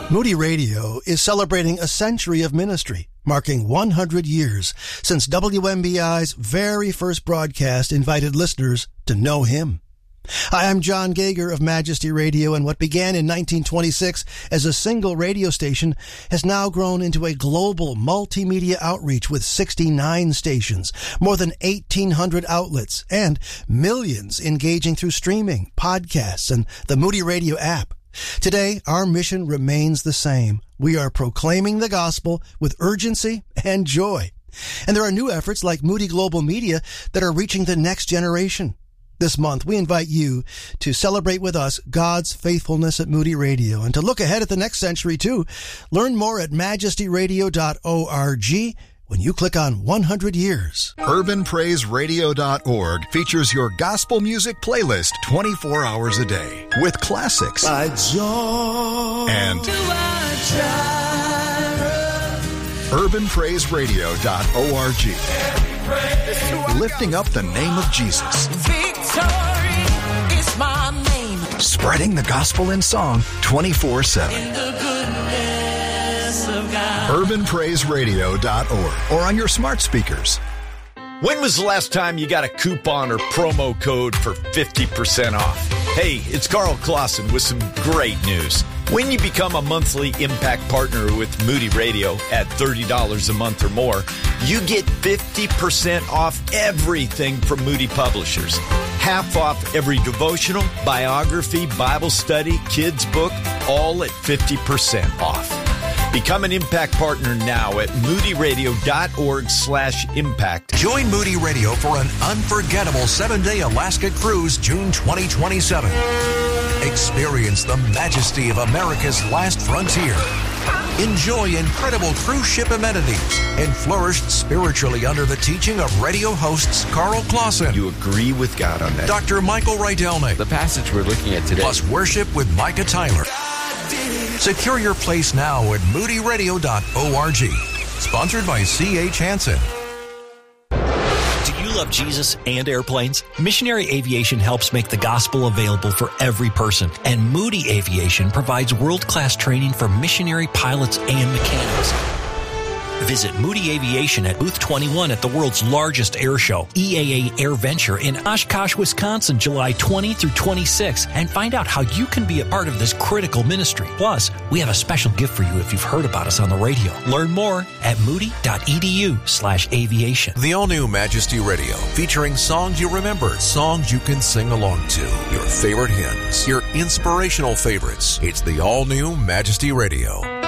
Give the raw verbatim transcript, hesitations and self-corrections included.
Moody Radio is celebrating a century of ministry, marking one hundred years since W M B I's very first broadcast invited listeners to know Him. Hi, I'm John Gager of Majesty Radio, and what began in nineteen twenty-six as a single radio station has now grown into a global multimedia outreach with sixty-nine stations, more than eighteen hundred outlets, and millions engaging through streaming, podcasts, and the Moody Radio app. Today, our mission remains the same. We are proclaiming the gospel with urgency and joy. And there are new efforts like Moody Global Media that are reaching the next generation. This month, we invite you to celebrate with us God's faithfulness at Moody Radio and to look ahead at the next century, too. Learn more at majesty radio dot org when you click on one hundred years. urban praise radio dot org features your gospel music playlist twenty-four hours a day with classics by joy and urban praise radio dot org, lifting up the name of Jesus. Victory is my name. Spreading the gospel in song twenty-four seven. In the goodness of God. urban praise radio dot org or on your smart speakers. When was the last time you got a coupon or promo code for fifty percent off? Hey, it's Carl Clausen with some great news. When you become a monthly Impact partner with Moody Radio at thirty dollars a month or more, you get fifty percent off everything from Moody Publishers. Half off every devotional, biography, Bible study, kids book, all at fifty percent off. Become an Impact partner now at moody radio dot org slash impact. Join Moody Radio for an unforgettable seven-day Alaska cruise June twenty twenty-seven. Experience the majesty of America's last frontier. Enjoy incredible cruise ship amenities and flourish spiritually under the teaching of radio hosts Carl Clausen. You agree with God on that? Doctor Michael Rydelnik. The passage we're looking at today. Plus worship with Micah Tyler. Secure your place now at moody radio dot org. Sponsored by C H Hansen. Do you love Jesus and airplanes? Missionary Aviation helps make the gospel available for every person, and Moody Aviation provides world-class training for missionary pilots and mechanics. Visit Moody Aviation at Booth twenty-one at the world's largest air show, E A A Air Venture in Oshkosh, Wisconsin, July twentieth through twenty-sixth, and find out how you can be a part of this critical ministry. Plus, we have a special gift for you if you've heard about us on the radio. Learn more at moody dot e d u slash aviation. The all-new Majesty Radio, featuring songs you remember, songs you can sing along to, your favorite hymns, your inspirational favorites. It's the all-new Majesty Radio.